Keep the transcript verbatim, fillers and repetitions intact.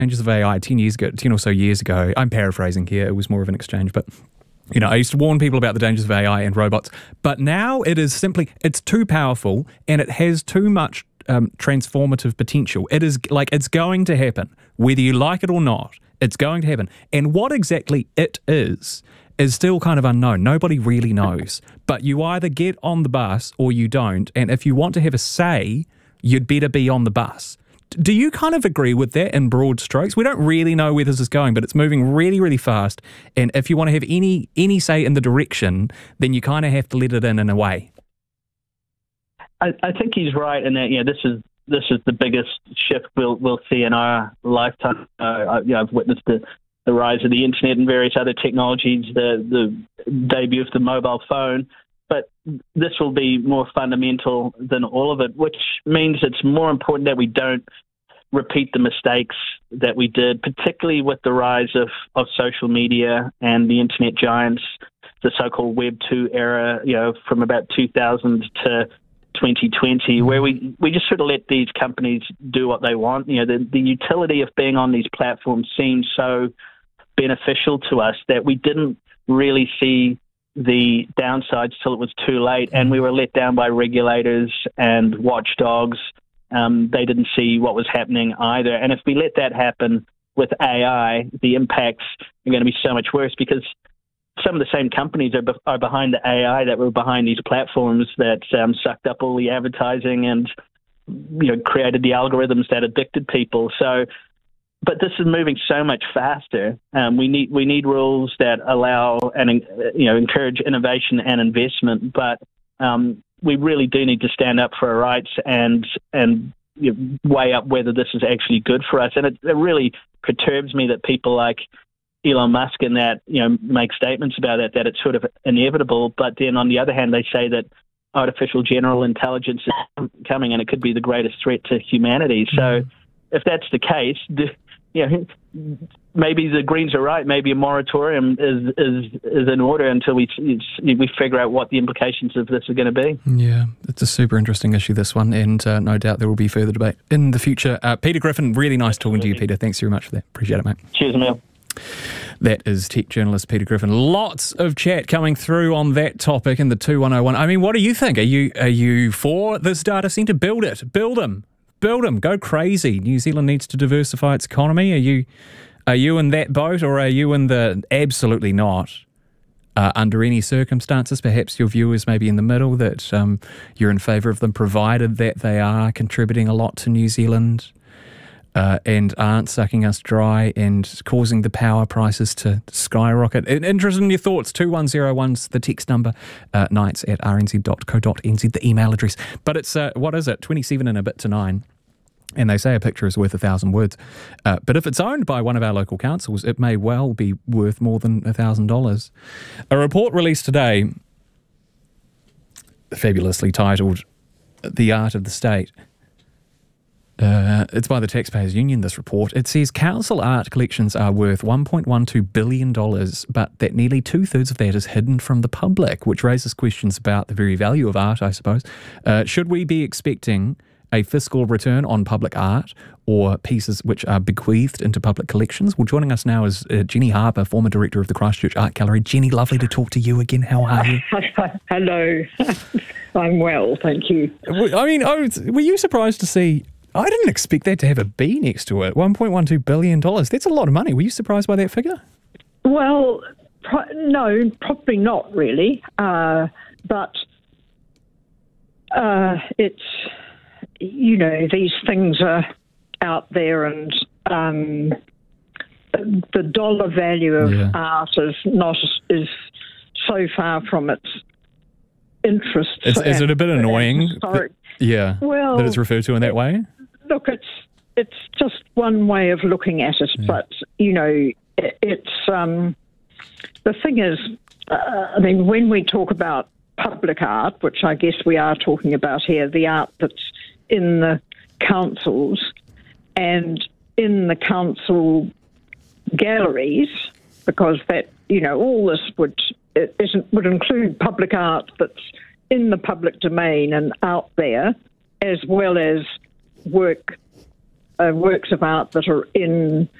dangers of A I ten years ago, ten or so years ago, I'm paraphrasing here, it was more of an exchange, but you know, I used to warn people about the dangers of A I and robots, but now it is simply, it's too powerful and it has too much um, transformative potential. It is like, it's going to happen, whether you like it or not, it's going to happen. And what exactly it is, is still kind of unknown. Nobody really knows, but you either get on the bus or you don't. And if you want to have a say, you'd better be on the bus. Do you kind of agree with that in broad strokes? We don't really know where this is going, but it's moving really, really fast. And if you want to have any any say in the direction, then you kind of have to let it in in a way. I, I think he's right in that, you know, this is this is the biggest shift we'll we'll see in our lifetime. Uh, I, you know, I've witnessed the, the rise of the internet and various other technologies, the the debut of the mobile phone. But this will be more fundamental than all of it, which means it's more important that we don't repeat the mistakes that we did, particularly with the rise of, of social media and the internet giants, the so-called Web two era, you know, from about two thousand to twenty twenty, where we, we just sort of let these companies do what they want. You know, the, the utility of being on these platforms seems so beneficial to us that we didn't really see the downsides till it was too late, and we were let down by regulators and watchdogs. Um, they didn't see what was happening either. And if we let that happen with A I, the impacts are going to be so much worse, because some of the same companies are, be- are behind the A I that were behind these platforms that um, sucked up all the advertising and, you know, created the algorithms that addicted people. So, but this is moving so much faster. Um, we need we need rules that allow and you know encourage innovation and investment. But um, we really do need to stand up for our rights and and you know, weigh up whether this is actually good for us. And it, it really perturbs me that people like Elon Musk and that you know make statements about it, that it's sort of inevitable. But then on the other hand, they say that artificial general intelligence is coming and it could be the greatest threat to humanity. So if that's the case, you know, maybe the Greens are right. Maybe a moratorium is is, is in order until we we figure out what the implications of this are going to be. Yeah, it's a super interesting issue, this one, and uh, no doubt there will be further debate in the future. Uh, Peter Griffin, really nice talking to you, Peter. Thanks very much for that. Appreciate it, mate. Cheers, Emil. That is tech journalist Peter Griffin. Lots of chat coming through on that topic in the two one oh one. I mean, what do you think? Are you are you for this data centre? Build it. Build them. Build them. Go crazy. New Zealand needs to diversify its economy. Are you are you in that boat, or are you in the absolutely not? Uh, under any circumstances, perhaps your view is maybe in the middle, that um, you're in favour of them, provided that they are contributing a lot to New Zealand uh, and aren't sucking us dry and causing the power prices to skyrocket. Interested in your thoughts. two one oh one's the text number, uh, nights at r n z dot co dot n z, the email address. But it's, uh, what is it, twenty-seven and a bit to nine. And they say a picture is worth a thousand words. Uh, but if it's owned by one of our local councils, it may well be worth more than a thousand dollars. A report released today, fabulously titled The Art of the State. Uh, it's by the Taxpayers Union, this report. It says council art collections are worth one point one two billion dollars, but that nearly two-thirds of that is hidden from the public, which raises questions about the very value of art, I suppose. Uh, should we be expecting a fiscal return on public art or pieces which are bequeathed into public collections? Well, joining us now is uh, Jenny Harper, former director of the Christchurch Art Gallery. Jenny, lovely to talk to you again. How are you? Hello. I'm well, thank you. I mean, oh, were you surprised to see... I didn't expect that to have a B next to it. one point one two billion dollars. That's a lot of money. Were you surprised by that figure? Well, pro- no, probably not really. Uh, but uh, it's... You know, these things are out there, and um, the dollar value of yeah. art is not is so far from its interest. Is, is it a bit annoying? That, yeah, well, that it's referred to in that way. Look, it's it's just one way of looking at it, yeah. but you know, it, it's um, the thing is, uh, I mean, when we talk about public art, which I guess we are talking about here, the art that's in the councils and in the council galleries, because that, you know, all this would it isn't, would include public art that's in the public domain and out there, as well as work uh, works of art that are in